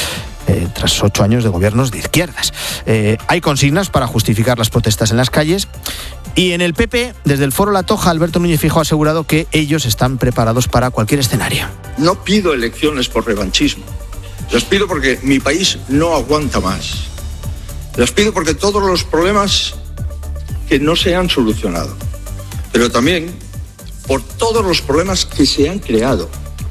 Eh, tras ocho años de gobiernos de izquierdas. Eh, hay consignas para justificar las protestas en las calles y en el P P, desde el Foro La Toja, Alberto Núñez Feijóo ha asegurado que ellos están preparados para cualquier escenario. No pido elecciones por revanchismo. Las pido porque mi país no aguanta más. Las pido porque todos los problemas que no se han solucionado, pero también por todos los problemas que se han creado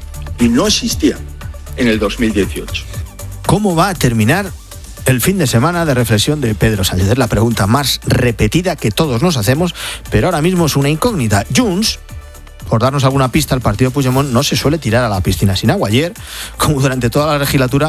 y no existían en el dos mil dieciocho. ¿Cómo va a terminar el fin de semana de reflexión de Pedro Sánchez? Es la pregunta más repetida que todos nos hacemos, pero ahora mismo es una incógnita. Junts, por darnos alguna pista, el partido Puigdemont no se suele tirar a la piscina sin agua. Ayer, como durante toda la legislatura,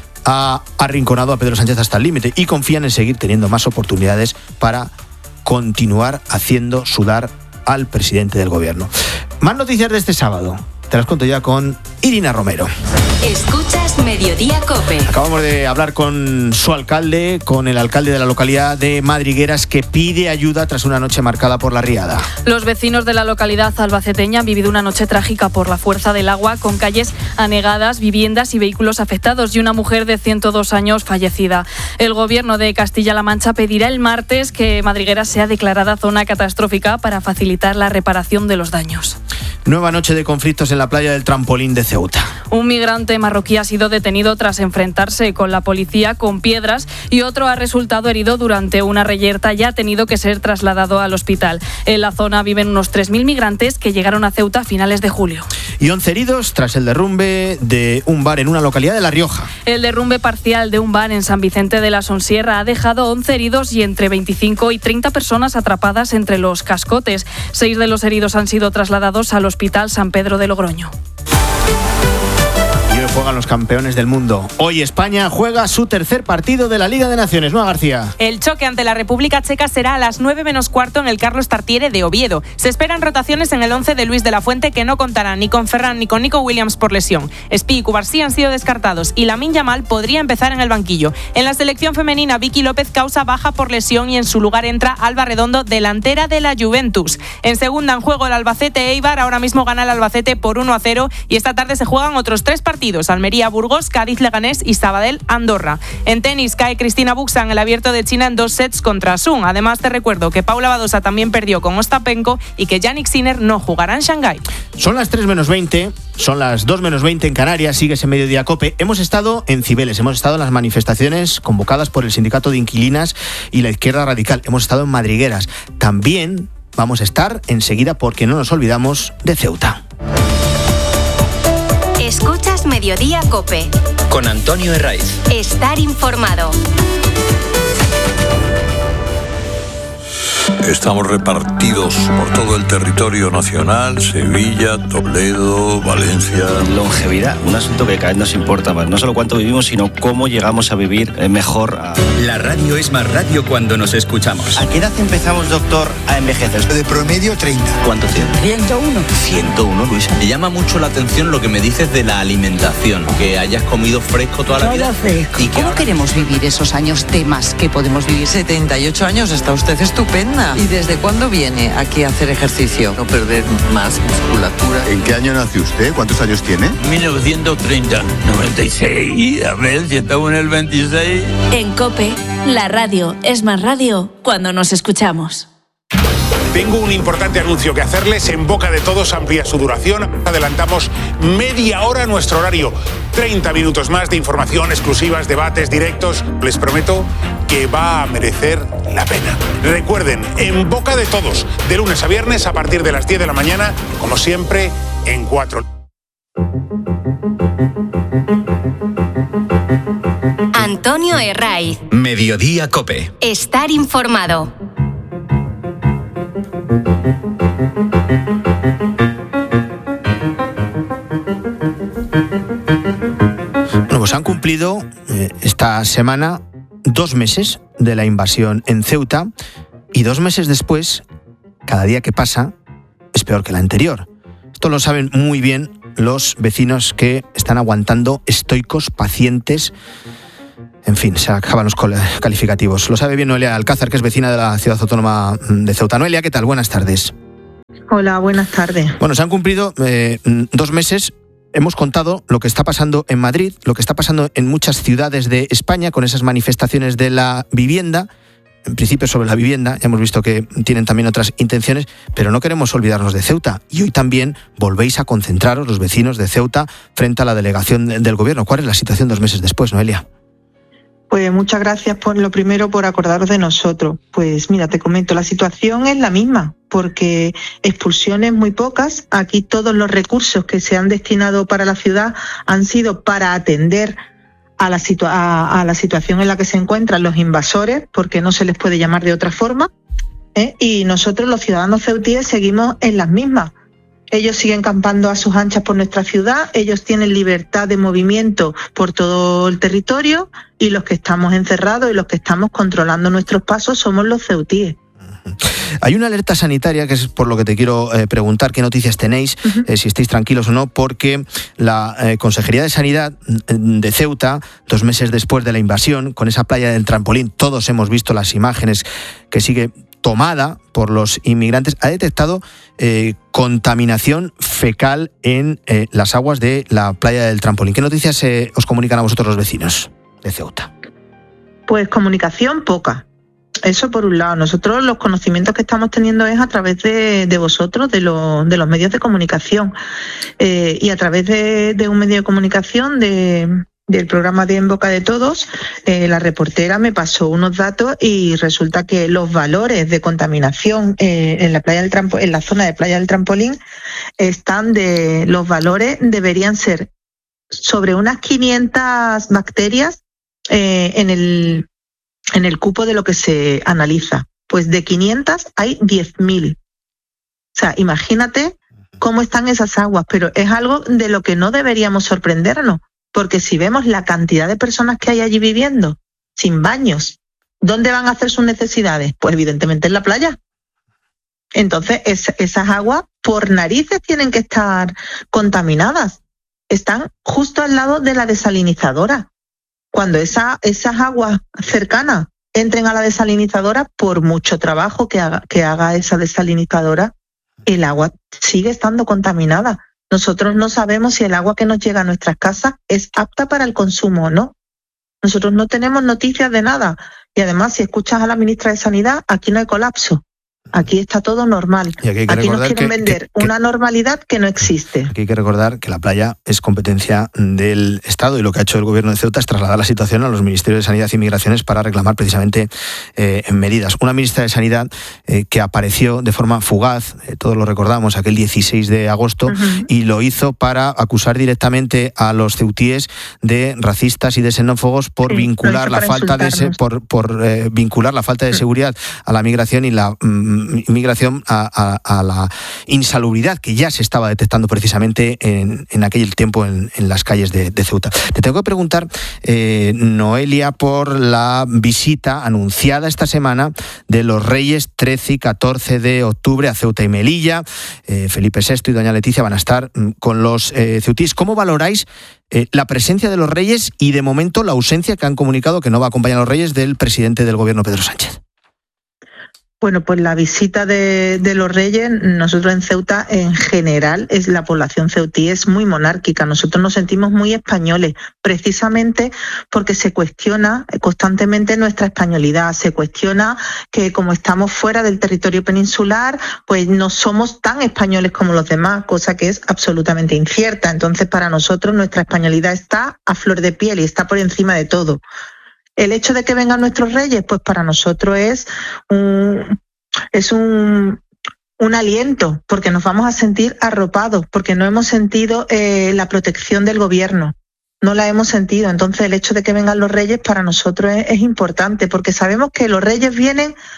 ha arrinconado a Pedro Sánchez hasta el límite y confían en seguir teniendo más oportunidades para continuar haciendo sudar al presidente del gobierno. Más noticias de este sábado. Te las cuento ya con Irina Romero. Escuchas Mediodía COPE. Acabamos de hablar con su alcalde, con el alcalde de la localidad de Madrigueras, que pide ayuda tras una noche marcada por la riada. Los vecinos de la localidad albaceteña han vivido una noche trágica por la fuerza del agua, con calles anegadas, viviendas y vehículos afectados y una mujer de ciento dos años fallecida. El gobierno de Castilla-La Mancha pedirá el martes que Madrigueras sea declarada zona catastrófica para facilitar la reparación de los daños. Nueva noche de conflictos en la playa del Trampolín de Ceuta. Un migrante marroquí ha sido detenido tras enfrentarse con la policía con piedras y otro ha resultado herido durante una reyerta y ha tenido que ser trasladado al hospital. En la zona viven unos tres mil migrantes que llegaron a Ceuta a finales de julio. Y once heridos tras el derrumbe de un bar en una localidad de La Rioja. El derrumbe parcial de un bar en San Vicente de la Sonsierra ha dejado once heridos y entre veinticinco y treinta personas atrapadas entre los cascotes. Seis de los heridos han sido trasladados al Hospital San Pedro de Logroño. Y hoy juegan los campeones del mundo. Hoy España juega su tercer partido de la Liga de Naciones. ¿No, García? El choque ante la República Checa será a las nueve menos cuarto en el Carlos Tartiere de Oviedo. Se esperan rotaciones en el once de Luis de la Fuente, que no contará ni con Ferran ni con Nico Williams por lesión. Spi y Cubarsí han sido descartados y Lamine Yamal podría empezar en el banquillo. En la selección femenina, Vicky López causa baja por lesión y en su lugar entra Alba Redondo, delantera de la Juventus. En segunda en juego el Albacete Eibar. Ahora mismo gana el Albacete por uno a cero y esta tarde se juegan otros tres partidos. Almería Burgos, Cádiz Leganés y Sabadell Andorra. En tenis cae Cristina Buxa en el Abierto de China en dos sets contra Sun. Además te recuerdo que Paula Badosa también perdió con Ostapenko y que Yannick Sinner no jugará en Shanghái. Son las tres menos veinte, son las dos menos veinte en Canarias. Sigues en Mediodía COPE. Hemos estado en Cibeles, hemos estado en las manifestaciones convocadas por el Sindicato de Inquilinas y la Izquierda Radical. Hemos estado en Madrigueras. También vamos a estar enseguida, porque no nos olvidamos, de Ceuta. Escuchas Mediodía COPE. Con Antonio Herraiz. Estar informado. Estamos repartidos por todo el territorio nacional: Sevilla, Toledo, Valencia. Longevidad, un asunto que cada vez nos importa más. No solo cuánto vivimos, sino cómo llegamos a vivir mejor. A... La radio es más radio cuando nos escuchamos. ¿A qué edad empezamos, doctor, a envejecer? De promedio treinta. ¿Cuánto tiempo? ciento uno. ciento uno, Luis. Me llama mucho la atención lo que me dices de la alimentación, que hayas comido fresco toda la vida. Fresco. Y que ¿Cómo ahora... queremos vivir esos años de más que podemos vivir? setenta y ocho años, está usted estupenda. ¿Y desde cuándo viene aquí a hacer ejercicio? No perder más musculatura. ¿En qué año nació usted? ¿Cuántos años tiene? mil novecientos treinta. noventa y seis. A ver si estamos en el veintiséis. En COPE, la radio es más radio cuando nos escuchamos. Tengo un importante anuncio que hacerles. En boca de todos amplía su duración. Adelantamos media hora nuestro horario. treinta minutos más de información, exclusivas, debates, directos. Les prometo que va a merecer la pena. Recuerden, en boca de todos, de lunes a viernes a partir de las diez de la mañana, como siempre, en cuatro. Antonio Herraiz. Mediodía COPE. Estar informado. cumplido eh, esta semana dos meses de la invasión en Ceuta y dos meses después, cada día que pasa es peor que el anterior. Esto lo saben muy bien los vecinos que están aguantando estoicos, pacientes. En fin, se acaban los calificativos. Lo sabe bien Noelia Alcázar, que es vecina de la ciudad autónoma de Ceuta. Noelia, ¿qué tal? Buenas tardes. Hola, buenas tardes. Bueno, se han cumplido eh, dos meses. Hemos contado lo que está pasando en Madrid, lo que está pasando en muchas ciudades de España con esas manifestaciones de la vivienda. En principio sobre la vivienda, ya hemos visto que tienen también otras intenciones, pero no queremos olvidarnos de Ceuta. Y hoy también volvéis a concentraros, los vecinos de Ceuta, frente a la delegación del gobierno. ¿Cuál es la situación dos meses después, Noelia? Pues muchas gracias por lo primero por acordaros de nosotros. Pues mira, te comento, la situación es la misma, porque expulsiones muy pocas. Aquí todos los recursos que se han destinado para la ciudad han sido para atender a la, situa- a, a la situación en la que se encuentran los invasores, porque no se les puede llamar de otra forma, ¿eh? Y nosotros, los ciudadanos ceutíes, seguimos en las mismas. Ellos siguen campando a sus anchas por nuestra ciudad, ellos tienen libertad de movimiento por todo el territorio y los que estamos encerrados y los que estamos controlando nuestros pasos somos los ceutíes. Hay una alerta sanitaria, que es por lo que te quiero eh, preguntar qué noticias tenéis, uh-huh. eh, si estáis tranquilos o no, porque la eh, Consejería de Sanidad de Ceuta, dos meses después de la invasión, con esa playa del trampolín, todos hemos visto las imágenes que sigue tomada por los inmigrantes, ha detectado eh, contaminación fecal en eh, las aguas de la playa del trampolín. ¿Qué noticias eh, os comunican a vosotros los vecinos de Ceuta? Pues comunicación poca. Eso por un lado. Nosotros los conocimientos que estamos teniendo es a través de, de vosotros, de, lo, de los medios de comunicación. Eh, y a través de, de un medio de comunicación de, del programa de En Boca de Todos, eh, la reportera me pasó unos datos y resulta que los valores de contaminación eh, en la playa del Trampo, en la zona de Playa del Trampolín están de los valores deberían ser sobre unas quinientas bacterias eh, en el en el cupo de lo que se analiza. Pues de quinientas hay diez mil. O sea, imagínate cómo están esas aguas, pero es algo de lo que no deberíamos sorprendernos, porque si vemos la cantidad de personas que hay allí viviendo, sin baños, ¿dónde van a hacer sus necesidades? Pues evidentemente en la playa. Entonces, es, esas aguas por narices tienen que estar contaminadas. Están justo al lado de la desalinizadora. Cuando esa, esas aguas cercanas entren a la desalinizadora, por mucho trabajo que haga, que haga esa desalinizadora, el agua sigue estando contaminada. Nosotros no sabemos si el agua que nos llega a nuestras casas es apta para el consumo o no. Nosotros no tenemos noticias de nada. Y además, si escuchas a la ministra de Sanidad, aquí no hay colapso. Aquí está todo normal. Y aquí, hay que aquí nos quieren que, vender que, que, una normalidad que no existe. Aquí hay que recordar que la playa es competencia del Estado y lo que ha hecho el gobierno de Ceuta es trasladar la situación a los ministerios de Sanidad y Migraciones para reclamar precisamente eh, medidas. Una ministra de Sanidad eh, que apareció de forma fugaz, eh, todos lo recordamos, aquel dieciséis de agosto, uh-huh. y lo hizo para acusar directamente a los ceutíes de racistas y de xenófobos por sí, vincular la falta de se, por, por eh, vincular la falta de seguridad a la migración y la mm, inmigración a, a, a la insalubridad que ya se estaba detectando precisamente en, en aquel tiempo en, en las calles de, de Ceuta. Te tengo que preguntar, eh, Noelia, por la visita anunciada esta semana de los Reyes trece y catorce de octubre a Ceuta y Melilla. Eh, Felipe sexto y doña Leticia van a estar con los eh, ceutíes. ¿Cómo valoráis eh, la presencia de los Reyes y de momento la ausencia que han comunicado que no va a acompañar a los Reyes del presidente del gobierno, Pedro Sánchez? Bueno, pues la visita de, de los Reyes, nosotros en Ceuta en general, es la población ceutí es muy monárquica. Nosotros nos sentimos muy españoles, precisamente porque se cuestiona constantemente nuestra españolidad, se cuestiona que como estamos fuera del territorio peninsular, pues no somos tan españoles como los demás, cosa que es absolutamente incierta. Entonces, para nosotros nuestra españolidad está a flor de piel y está por encima de todo. El hecho de que vengan nuestros reyes, pues para nosotros es un, es un, un aliento, porque nos vamos a sentir arropados, porque no hemos sentido eh, la protección del gobierno, no la hemos sentido. Entonces el hecho de que vengan los reyes para nosotros es, es importante, porque sabemos que los reyes vienen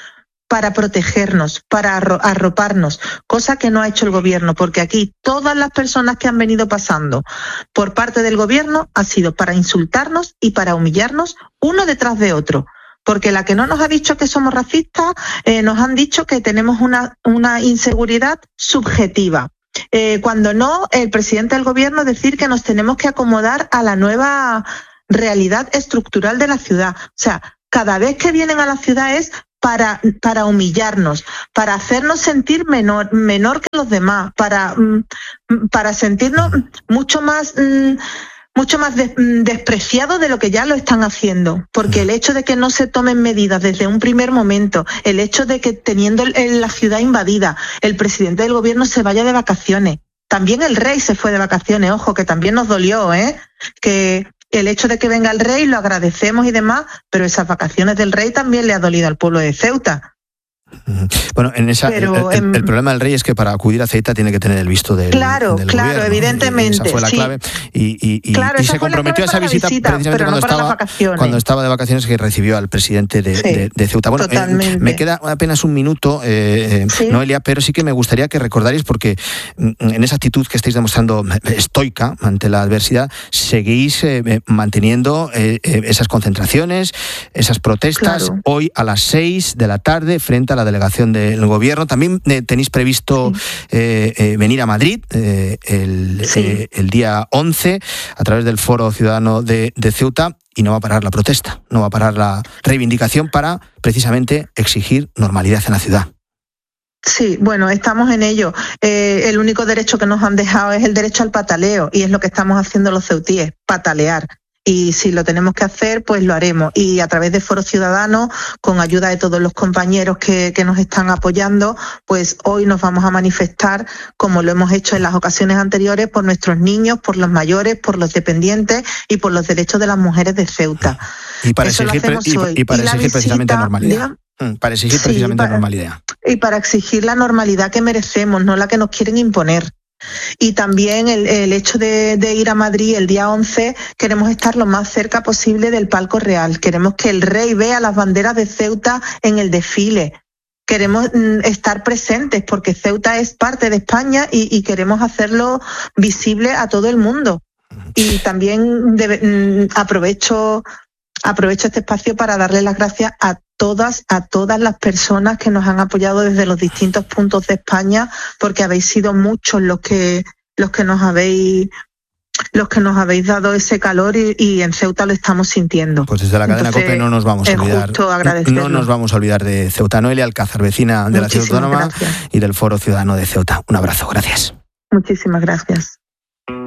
para protegernos, para arroparnos, cosa que no ha hecho el gobierno, porque aquí todas las personas que han venido pasando por parte del gobierno ha sido para insultarnos y para humillarnos uno detrás de otro. Porque la que no nos ha dicho que somos racistas, eh, nos han dicho que tenemos una, una inseguridad subjetiva. Eh, cuando no, el presidente del gobierno decir que nos tenemos que acomodar a la nueva realidad estructural de la ciudad. O sea, cada vez que vienen a la ciudad es para, para humillarnos, para hacernos sentir menor, menor que los demás, para, para sentirnos mucho más... mucho más de, despreciado de lo que ya lo están haciendo, porque el hecho de que no se tomen medidas desde un primer momento, el hecho de que teniendo el, el, la ciudad invadida, el presidente del gobierno se vaya de vacaciones, también el rey se fue de vacaciones, ojo, que también nos dolió, ¿eh? Que el hecho de que venga el rey lo agradecemos y demás, pero esas vacaciones del rey también le ha dolido al pueblo de Ceuta. Bueno, en esa Pero, el, el, el problema del rey es que para acudir a Ceuta tiene que tener el visto del, claro, del claro, gobierno. evidentemente. Esa fue la sí. clave y, y, y, claro, y se comprometió a esa visita, visita precisamente cuando, no estaba, cuando estaba de vacaciones, que recibió al presidente de, sí, de, de Ceuta. Bueno, eh, me queda apenas un minuto, eh, ¿Sí? Noelia, pero sí que me gustaría que recordarais, porque en esa actitud que estáis demostrando estoica ante la adversidad, seguís eh, manteniendo eh, esas concentraciones, esas protestas, claro. Hoy a las seis de la tarde frente a la delegación de el gobierno. También eh, tenéis previsto sí. eh, eh, venir a Madrid eh, el, sí. eh, el día once a través del Foro Ciudadano de, de Ceuta, y no va a parar la protesta, no va a parar la reivindicación para precisamente exigir normalidad en la ciudad. Sí, bueno, estamos en ello. Eh, el único derecho que nos han dejado es el derecho al pataleo, y es lo que estamos haciendo los ceutíes, patalear. Y si lo tenemos que hacer, pues lo haremos. Y a través de Foro Ciudadano, con ayuda de todos los compañeros que, que nos están apoyando, pues hoy nos vamos a manifestar, como lo hemos hecho en las ocasiones anteriores, por nuestros niños, por los mayores, por los dependientes y por los derechos de las mujeres de Ceuta. Y para Eso exigir, pre- y, y para y exigir visita, precisamente normalidad. ¿Ya? Para exigir sí, precisamente para, normalidad. Y para exigir la normalidad que merecemos, no la que nos quieren imponer. Y también el, el hecho de, de ir a Madrid el día once, queremos estar lo más cerca posible del palco real. Queremos que el rey vea las banderas de Ceuta en el desfile. Queremos mm, estar presentes porque Ceuta es parte de España y, y queremos hacerlo visible a todo el mundo. Y también debe, mm, aprovecho, aprovecho este espacio para darle las gracias a todas, a todas las personas que nos han apoyado desde los distintos puntos de España, porque habéis sido muchos los que, los que nos habéis, los que nos habéis dado ese calor y, y en Ceuta lo estamos sintiendo. Pues desde la cadena Entonces, COPE no nos vamos a olvidar. No nos vamos a olvidar de Ceuta. Noelia Alcázar, vecina de Muchísimas la Ciudad Autónoma gracias. Y del Foro Ciudadano de Ceuta. Un abrazo, gracias. Muchísimas gracias.